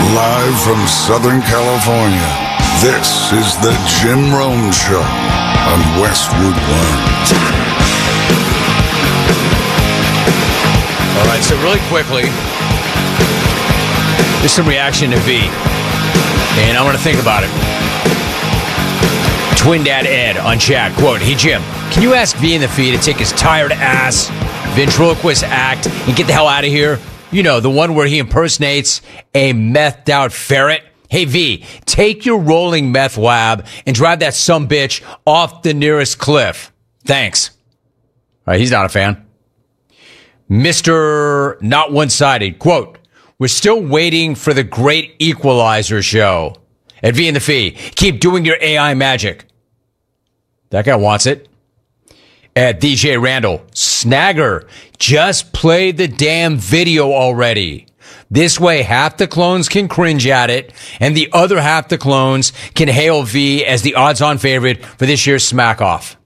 Live from Southern California, this is the Jim Rome Show on Westwood One. All right, so really quickly, there's some reaction to V, and I want to think about it. Twin Dad Ed on chat, quote, "Hey Jim, can you ask V in the feed to take his tired ass ventriloquist act and get the hell out of here? You know, the one where he impersonates a methed out ferret. Hey V, take your rolling meth lab and drive that sumbitch off the nearest cliff. Thanks." All right, he's not a fan. Mr. Not One-Sided, quote, "We're still waiting for the Great Equalizer show." At V in the Fee, keep doing your AI magic. That guy wants it. At DJ Randall, Snagger, just play the damn video already. This way, half the clones can cringe at it, and the other half the clones can hail V as the odds-on favorite for this year's Smack Off.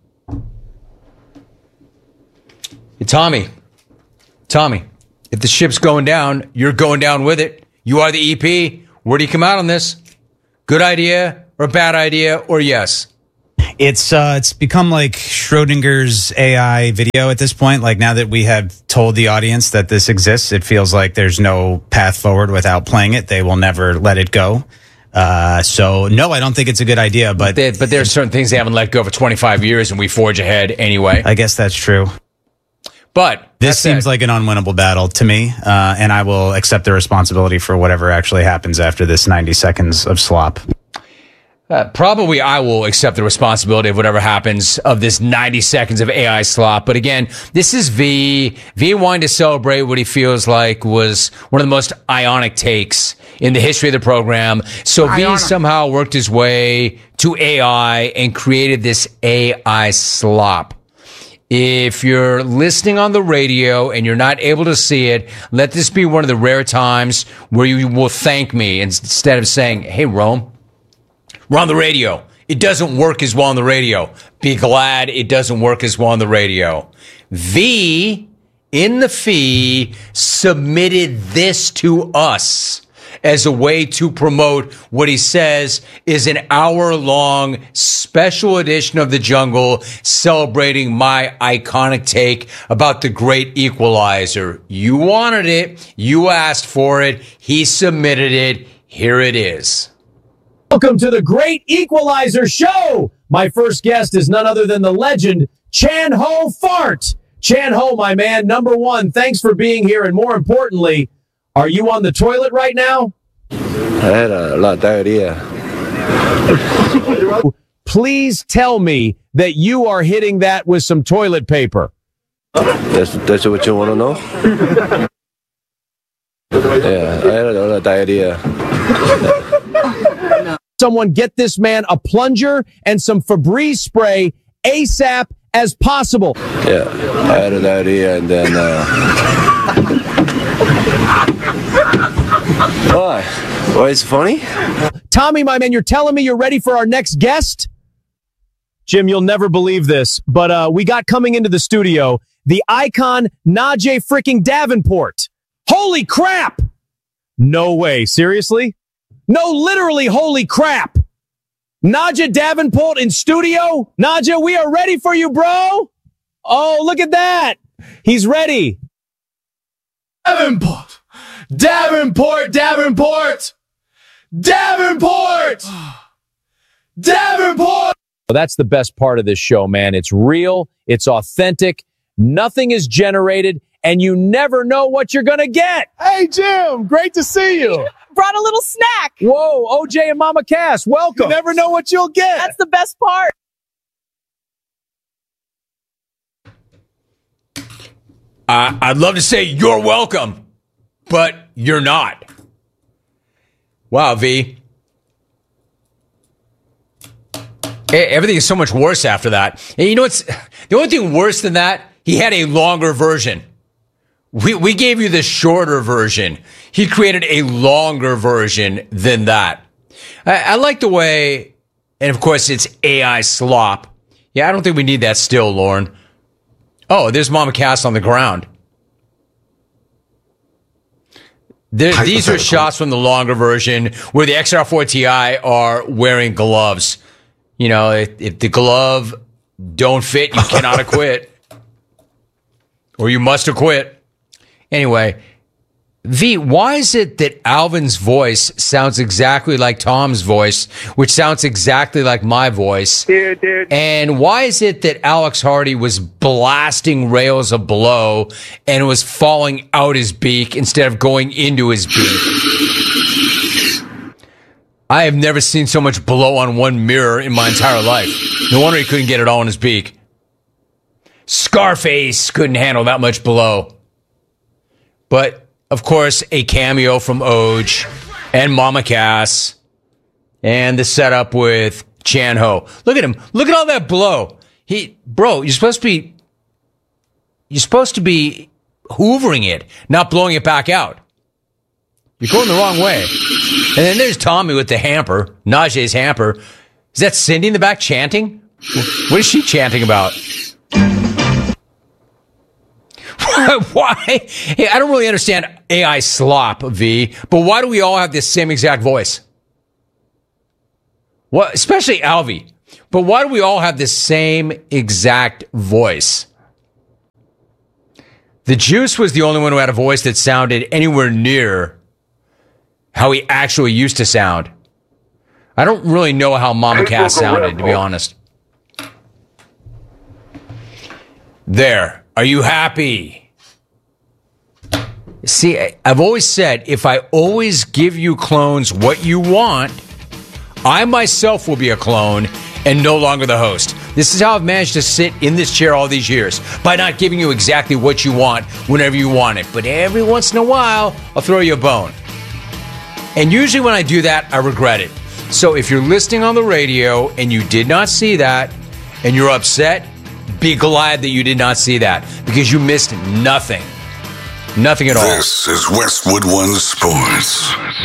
Hey, Tommy, if the ship's going down, you're going down with it. You are the EP. Where do you come out on this? Good idea or bad idea or yes? It's become like Schrodinger's AI video at this point. Like, now that we have told the audience that this exists, it feels like there's no path forward without playing it. They will never let it go. So no, I don't think it's a good idea. But there are certain things they haven't let go for 25 years, and we forge ahead anyway. I guess that's true. But this seems like an unwinnable battle to me, and I will accept the responsibility for whatever actually happens after this 90 seconds of slop. Probably I will accept the responsibility of whatever happens of this 90 seconds of AI slop. But again, this is V. V wanting to celebrate what he feels like was one of the most ionic takes in the history of the program. So V somehow worked his way to AI and created this AI slop. If you're listening on the radio and you're not able to see it, let this be one of the rare times where you will thank me instead of saying, "Hey, Rome, we're on the radio. It doesn't work as well on the radio." Be glad it doesn't work as well on the radio. V in the fee submitted this to us as a way to promote what he says is an hour-long special edition of The Jungle celebrating my iconic take about the Great Equalizer. You wanted it. You asked for it. He submitted it. Here it is. Welcome to the Great Equalizer Show. My first guest is none other than the legend, Chan Ho Fart. Chan Ho, my man, number one, thanks for being here. And more importantly, are you on the toilet right now? I had a lot of diarrhea. Please tell me that you are hitting that with some toilet paper. That's what you want to know? Yeah, I had a lot of diarrhea. Someone get this man a plunger and some Febreze spray ASAP as possible. Yeah, I had a diarrhea and then... Why? Why is it funny? Tommy, my man, you're telling me you're ready for our next guest? Jim, you'll never believe this, but we got coming into the studio the icon Najee freaking Davenport. Holy crap! No way. Seriously? No, literally, holy crap. Najee Davenport in studio? Najee, we are ready for you, bro. Oh, look at that. He's ready. Davenport. Davenport. Davenport. Davenport. Davenport. Well, that's the best part of this show, man. It's real. It's authentic. Nothing is generated, and you never know what you're going to get. Hey, Jim. Great to see you. Brought a little snack. Whoa, OJ and Mama Cass, welcome. You never know what you'll get. That's the best part. I'd love to say you're welcome, but you're not. Wow, V. Everything is so much worse after that. And you know what's the only thing worse than that? He had a longer version. We gave you the shorter version. He created a longer version than that. I like the way, and of course it's AI slop. Yeah, I don't think we need that still, Lauren. Oh, there's Mama Cass on the ground. These are shots from the longer version where the XR4 Ti are wearing gloves. You know, if the glove don't fit, you cannot acquit. Or you must acquit. Anyway, V, why is it that Alvin's voice sounds exactly like Tom's voice, which sounds exactly like my voice? Dude. And why is it that Alex Hardy was blasting rails of blow and was falling out his beak instead of going into his beak? I have never seen so much blow on one mirror in my entire life. No wonder he couldn't get it all in his beak. Scarface couldn't handle that much blow. But, of course, a cameo from Oj and Mama Cass and the setup with Chan Ho. Look at him. Look at all that blow. Bro, you're supposed to be hoovering it, not blowing it back out. You're going the wrong way. And then there's Tommy with the hamper, Najee's hamper. Is that Cindy in the back chanting? What is she chanting about? Why? Hey, I don't really understand AI slop, V, but why do we all have this same exact voice? What, especially Alvy. But why do we all have this same exact voice? The Juice was the only one who had a voice that sounded anywhere near how he actually used to sound. I don't really know how Mama Cass sounded, to be honest. There. Are you happy? See, I've always said, if I always give you clones what you want, I myself will be a clone and no longer the host. This is how I've managed to sit in this chair all these years, by not giving you exactly what you want whenever you want it. But every once in a while, I'll throw you a bone. And usually when I do that, I regret it. So if you're listening on the radio and you did not see that and you're upset, be glad that you did not see that, because you missed nothing. Nothing at all. This is Westwood One Sports.